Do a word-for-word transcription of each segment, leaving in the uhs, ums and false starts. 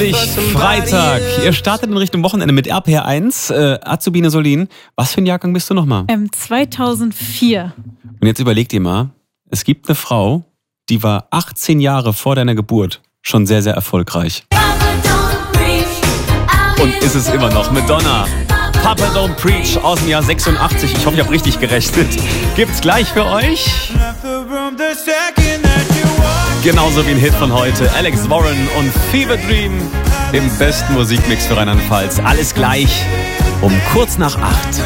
Endlich Freitag. Ihr startet in Richtung Wochenende mit R P R eins. Äh, Azubine Solin, was für ein Jahrgang bist du nochmal? Ähm, zweitausendvier. Und jetzt überleg dir mal, es gibt eine Frau, die war achtzehn Jahre vor deiner Geburt schon sehr, sehr erfolgreich. Und ist es immer noch. Madonna. Papa Don't Preach aus dem Jahr sechsundachtzig. Ich hoffe, ich habe richtig gerechnet. Gibt's gleich für euch. Genauso wie ein Hit von heute. Alex Warren und Fever Dream im besten Musikmix für Rheinland-Pfalz. Alles gleich um kurz nach acht.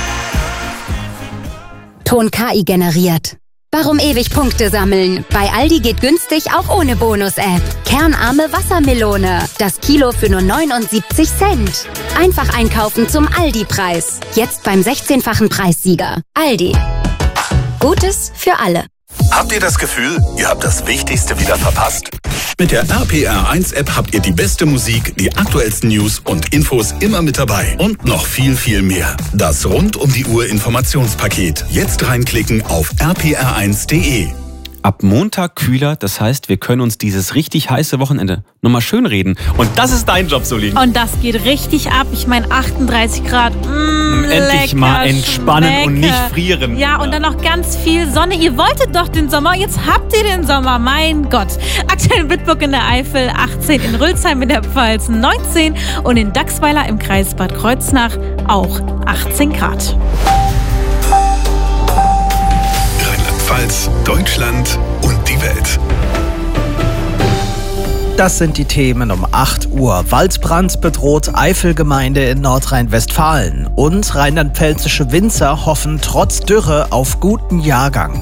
Ton K I generiert. Warum ewig Punkte sammeln? Bei Aldi geht günstig auch ohne Bonus-App. Kernarme Wassermelone. Das Kilo für nur neunundsiebzig Cent. Einfach einkaufen zum Aldi-Preis. Jetzt beim sechzehnfachen Preissieger. Aldi. Gutes für alle. Habt ihr das Gefühl, ihr habt das Wichtigste wieder verpasst? Mit der R P R eins App habt ihr die beste Musik, die aktuellsten News und Infos immer mit dabei. Und noch viel, viel mehr. Das rund um die Uhr Informationspaket. Jetzt reinklicken auf r p r eins punkt d e. Ab Montag kühler, das heißt, wir können uns dieses richtig heiße Wochenende nochmal schön reden. Und das ist dein Job, Solin. Und das geht richtig ab. Ich meine achtunddreißig Grad. Mmh, Endlich lecker, mal entspannen schmecke. und nicht frieren. Ja, und dann noch ganz viel Sonne. Ihr wolltet doch den Sommer, jetzt habt ihr den Sommer. Mein Gott. Aktuell in Wittburg in der Eifel achtzehn, in Rülsheim in der Pfalz neunzehn und in Dachsweiler im Kreis Bad Kreuznach auch achtzehn Grad. Rheinland-Pfalz, Deutschland und die Welt. Das sind die Themen um acht Uhr. Waldbrand bedroht Eifelgemeinde in Nordrhein-Westfalen. Und rheinland-pfälzische Winzer hoffen trotz Dürre auf guten Jahrgang.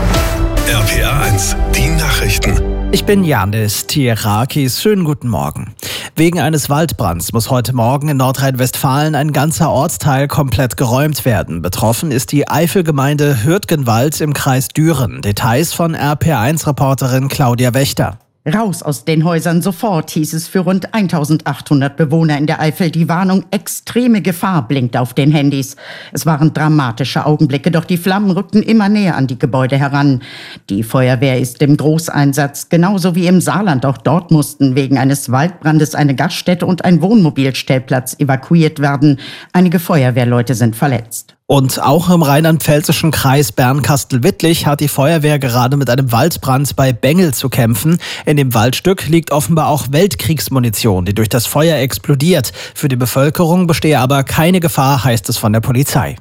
R P R eins, die Nachrichten. Ich bin Janis Tierakis. Schönen guten Morgen. Wegen eines Waldbrands muss heute Morgen in Nordrhein-Westfalen ein ganzer Ortsteil komplett geräumt werden. Betroffen ist die Eifelgemeinde Hürtgenwald im Kreis Düren. Details von R P R eins Reporterin Claudia Wächter. Raus aus den Häusern sofort, hieß es für rund eintausendachthundert Bewohner in der Eifel. Die Warnung extreme Gefahr blinkt auf den Handys. Es waren dramatische Augenblicke, doch die Flammen rückten immer näher an die Gebäude heran. Die Feuerwehr ist im Großeinsatz, genauso wie im Saarland. Auch dort mussten wegen eines Waldbrandes eine Gaststätte und ein Wohnmobilstellplatz evakuiert werden. Einige Feuerwehrleute sind verletzt. Und auch im rheinland-pfälzischen Kreis Bernkastel-Wittlich hat die Feuerwehr gerade mit einem Waldbrand bei Bengel zu kämpfen. In dem Waldstück liegt offenbar auch Weltkriegsmunition, die durch das Feuer explodiert. Für die Bevölkerung bestehe aber keine Gefahr, heißt es von der Polizei.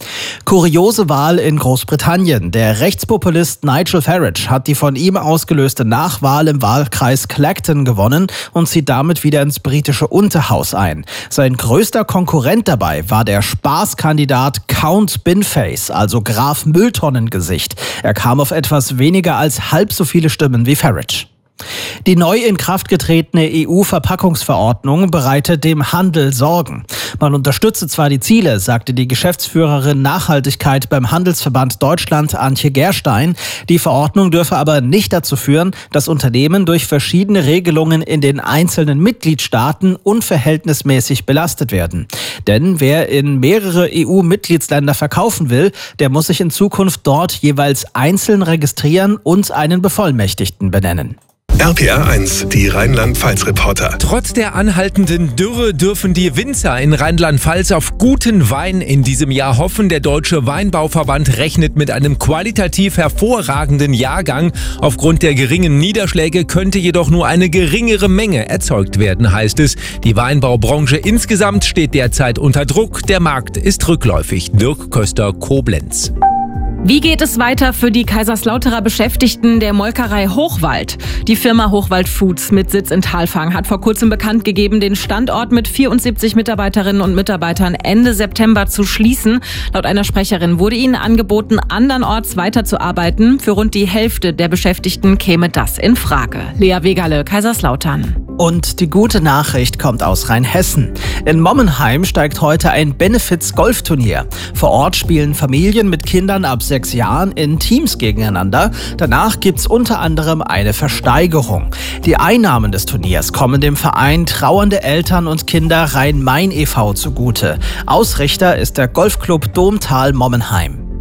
Kuriose Wahl in Großbritannien. Der Rechtspopulist Nigel Farage hat die von ihm ausgelöste Nachwahl im Wahlkreis Clacton gewonnen und zieht damit wieder ins britische Unterhaus ein. Sein größter Konkurrent dabei war der Spaßkandidat Count Binface, also Graf Mülltonnengesicht. Er kam auf etwas weniger als halb so viele Stimmen wie Farage. Die neu in Kraft getretene E U-Verpackungsverordnung bereitet dem Handel Sorgen. Man unterstütze zwar die Ziele, sagte die Geschäftsführerin Nachhaltigkeit beim Handelsverband Deutschland Antje Gerstein. Die Verordnung dürfe aber nicht dazu führen, dass Unternehmen durch verschiedene Regelungen in den einzelnen Mitgliedstaaten unverhältnismäßig belastet werden. Denn wer in mehrere E U-Mitgliedsländer verkaufen will, der muss sich in Zukunft dort jeweils einzeln registrieren und einen Bevollmächtigten benennen. R P R eins, die Rheinland-Pfalz-Reporter. Trotz der anhaltenden Dürre dürfen die Winzer in Rheinland-Pfalz auf guten Wein in diesem Jahr hoffen. Der Deutsche Weinbauverband rechnet mit einem qualitativ hervorragenden Jahrgang. Aufgrund der geringen Niederschläge könnte jedoch nur eine geringere Menge erzeugt werden, heißt es. Die Weinbaubranche insgesamt steht derzeit unter Druck. Der Markt ist rückläufig. Dirk Köster, Koblenz. Wie geht es weiter für die Kaiserslauterer Beschäftigten der Molkerei Hochwald? Die Firma Hochwald Foods mit Sitz in Thalfang hat vor kurzem bekannt gegeben, den Standort mit vierundsiebzig Mitarbeiterinnen und Mitarbeitern Ende September zu schließen. Laut einer Sprecherin wurde ihnen angeboten, andernorts weiterzuarbeiten. Für rund die Hälfte der Beschäftigten käme das in Frage. Lea Wegerle, Kaiserslautern. Und die gute Nachricht kommt aus Rheinhessen. In Mommenheim steigt heute ein Benefits-Golfturnier. Vor Ort spielen Familien mit Kindern ab sechs Jahren in Teams gegeneinander. Danach gibt's unter anderem eine Versteigerung. Die Einnahmen des Turniers kommen dem Verein Trauernde Eltern und Kinder Rhein-Main e V zugute. Ausrichter ist der Golfclub Domtal Mommenheim.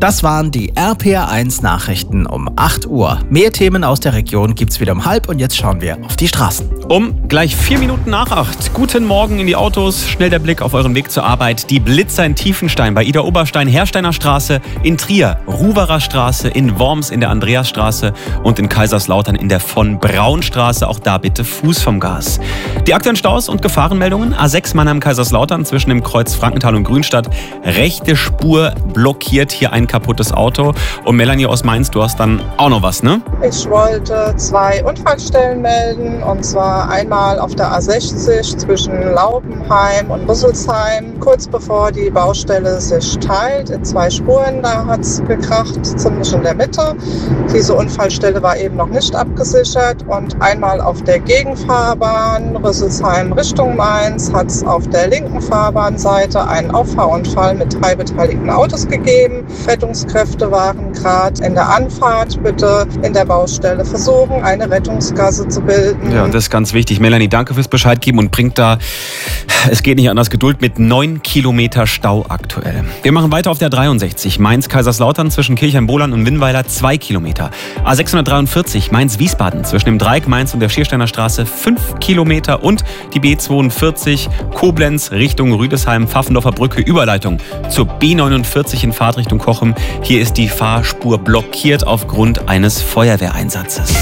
Das waren die R P R eins Nachrichten um acht Uhr. Mehr Themen aus der Region gibt's wieder um halb und jetzt schauen wir auf die Straßen. Um gleich vier Minuten nach acht. Guten Morgen in die Autos. Schnell der Blick auf euren Weg zur Arbeit. Die Blitzer in Tiefenstein, bei Ida Oberstein, Hersteiner Straße, in Trier, Ruwerer Straße, in Worms in der Andreasstraße und in Kaiserslautern in der von Braun Straße. Auch da bitte Fuß vom Gas. Die aktuellen Staus und Gefahrenmeldungen. A sechs Mannheim-Kaiserslautern zwischen dem Kreuz Frankenthal und Grünstadt. Rechte Spur blockiert, hier ein kaputtes Auto. Und Melanie aus Mainz, du hast dann auch noch was, ne? Ich wollte zwei Unfallstellen melden, und zwar einmal auf der A sechzig zwischen Laubenheim und Rüsselsheim, kurz bevor die Baustelle sich teilt in zwei Spuren. Da hat es gekracht, ziemlich in der Mitte. Diese Unfallstelle war eben noch nicht abgesichert. Und einmal auf der Gegenfahrbahn Rüsselsheim Richtung Mainz hat es auf der linken Fahrbahnseite einen Auffahrunfall mit drei beteiligten Autos gegeben. Rettungskräfte waren gerade in der Anfahrt. Bitte in der Baustelle versuchen, eine Rettungsgasse zu bilden. Ja, das ist ganz wichtig. Melanie, danke fürs Bescheid geben und bringt da, es geht nicht anders, Geduld mit neun Kilometer Stau aktuell. Wir machen weiter auf der dreiundsechzig. Mainz-Kaiserslautern zwischen Kirchheim-Bohlern und Winnweiler zwei Kilometer. A sechshundertdreiundvierzig Mainz-Wiesbaden zwischen dem Dreieck Mainz und der Schiersteiner Straße fünf Kilometer und die B zweiundvierzig Koblenz Richtung Rüdesheim, Pfaffendorfer Brücke, Überleitung zur B neunundvierzig in Fahrtrichtung Cochem. Hier ist die Fahrspur blockiert aufgrund eines Feuerwehreinsatzes.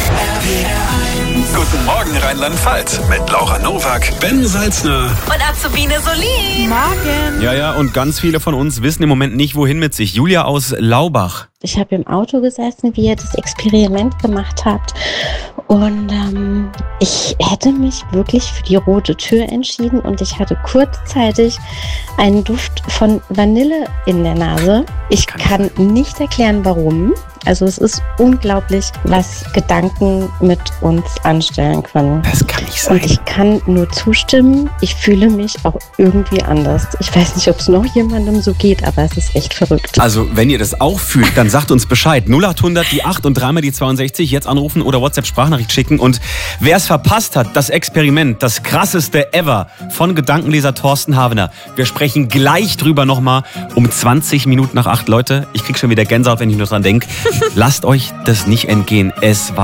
Guten Morgen Rheinland-Pfalz mit Laura Nowak, Ben Salzner Und Azubine Solin. Morgen. Ja, ja, und ganz viele von uns wissen im Moment nicht, wohin mit sich. Julia aus Laubach. Ich habe im Auto gesessen, wie ihr das Experiment gemacht habt. Und ähm, ich hätte mich wirklich für die rote Tür entschieden. Und ich hatte kurzzeitig einen Duft von Vanille in der Nase. Ich kann nicht erklären, warum. Also es ist unglaublich, was Gedanken mit uns anstellen können. Das kann nicht sein. Und ich kann nur zustimmen. Ich fühle mich auch irgendwie anders. Ich weiß nicht, ob es noch jemandem so geht, aber es ist echt verrückt. Also wenn ihr das auch fühlt, dann sagt uns Bescheid. null acht hundert die acht und dreimal die zweiundsechzig. Jetzt anrufen oder WhatsApp-Sprachnachricht schicken. Und wer es verpasst hat, das Experiment, das krasseste ever von Gedankenleser Thorsten Havener. Wir sprechen gleich drüber nochmal um zwanzig Minuten nach acht. Leute, ich krieg schon wieder Gänsehaut, wenn ich nur dran denke. Lasst euch das nicht entgehen. Es war